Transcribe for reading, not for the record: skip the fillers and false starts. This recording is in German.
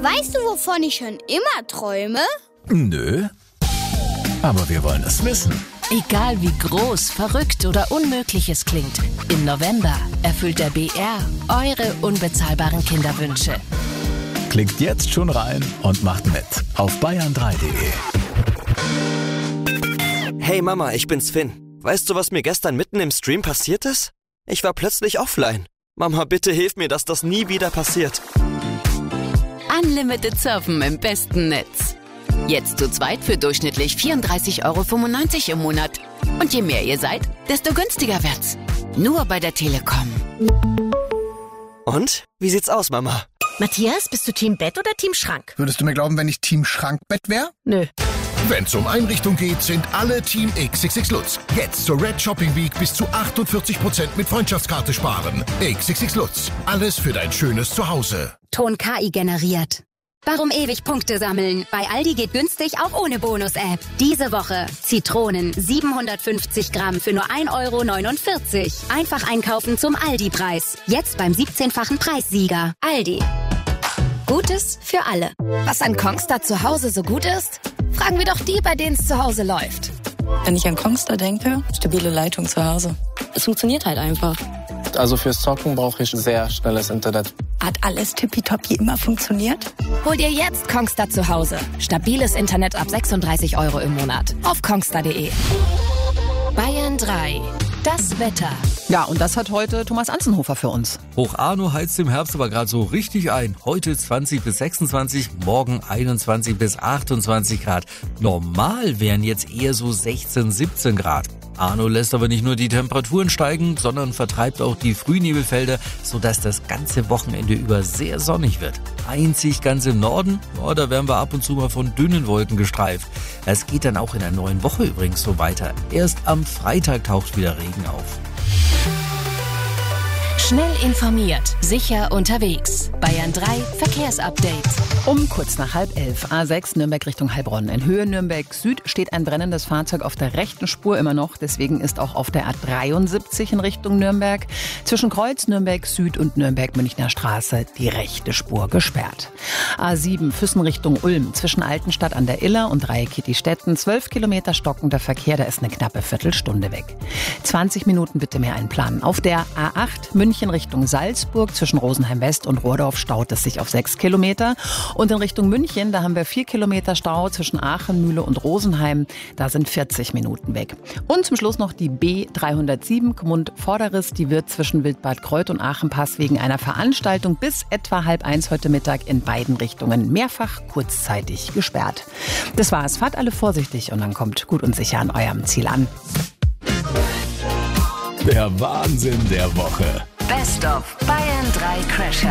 Weißt du, wovon ich schon immer träume? Nö, aber wir wollen es wissen. Egal wie groß, verrückt oder unmöglich es klingt, im November erfüllt der BR eure unbezahlbaren Kinderwünsche. Klickt jetzt schon rein und macht mit auf bayern3.de. Hey Mama, ich bin's Finn. Weißt du, was mir gestern mitten im Stream passiert ist? Ich war plötzlich offline. Mama, bitte hilf mir, dass das nie wieder passiert. Unlimited Surfen im besten Netz. Jetzt zu zweit für durchschnittlich 34,95 € im Monat. Und je mehr ihr seid, desto günstiger wird's. Nur bei der Telekom. Und? Wie sieht's aus, Mama? Matthias, bist du Team Bett oder Team Schrank? Würdest du mir glauben, wenn ich Team Schrankbett wäre? Nö. Wenn's um Einrichtung geht, sind alle Team XXX Lutz. Jetzt zur Red Shopping Week bis zu 48% mit Freundschaftskarte sparen. XXX Lutz. Alles für dein schönes Zuhause. Ton KI generiert. Warum ewig Punkte sammeln? Bei Aldi geht günstig auch ohne Bonus-App. Diese Woche Zitronen 750 Gramm für nur 1,49 €. Einfach einkaufen zum Aldi-Preis. Jetzt beim 17-fachen Preissieger. Aldi. Gutes für alle. Was an Kongstar zu Hause so gut ist? Fragen wir doch die, bei denen es zu Hause läuft. Wenn ich an Kongstar denke, stabile Leitung zu Hause. Es funktioniert halt einfach. Also fürs Zocken brauche ich sehr schnelles Internet. Hat alles tippitoppi immer funktioniert? Hol dir jetzt Kongstar zu Hause. Stabiles Internet ab 36 € im Monat. Auf kongstar.de. Bayern 3. Das Wetter. Ja, und das hat heute Thomas Anzenhofer für uns. Hoch Arno heizt im Herbst aber gerade so richtig ein. Heute 20 bis 26, morgen 21 bis 28 Grad. Normal wären jetzt eher so 16, 17 Grad. Arno lässt aber nicht nur die Temperaturen steigen, sondern vertreibt auch die Frühnebelfelder, sodass das ganze Wochenende über sehr sonnig wird. Einzig ganz im Norden, da werden wir ab und zu mal von dünnen Wolken gestreift. Es geht dann auch in der neuen Woche übrigens so weiter. Erst am Freitag taucht wieder Regen auf. Schnell informiert, sicher unterwegs. Bayern 3 Verkehrsupdate. Um kurz nach 10:30, A6 Nürnberg Richtung Heilbronn. In Höhe Nürnberg Süd steht ein brennendes Fahrzeug auf der rechten Spur immer noch. Deswegen ist auch auf der A73 in Richtung Nürnberg zwischen Kreuz Nürnberg Süd und Nürnberg-Münchner Straße die rechte Spur gesperrt. A7 Füssen Richtung Ulm zwischen Altenstadt an der Iller und Dreieck-Kittistetten 12 Kilometer stockender Verkehr, da ist eine knappe Viertelstunde weg. 20 Minuten bitte mehr einplanen. Auf der A8 München Richtung Salzburg zwischen Rosenheim West und Rohrdorf staut es sich auf 6 Kilometer. Und in Richtung München, da haben wir 4 Kilometer Stau zwischen Aachen, Mühle und Rosenheim. Da sind 40 Minuten weg. Und zum Schluss noch die B307 Gmund-Vorderriss. Die wird zwischen Wildbad Kreuth und Aachenpass wegen einer Veranstaltung bis etwa 12:30 heute Mittag in beiden Richtungen mehrfach kurzzeitig gesperrt. Das war's. Fahrt alle vorsichtig und dann kommt gut und sicher an eurem Ziel an. Der Wahnsinn der Woche. Best of Bayern 3 Crasher.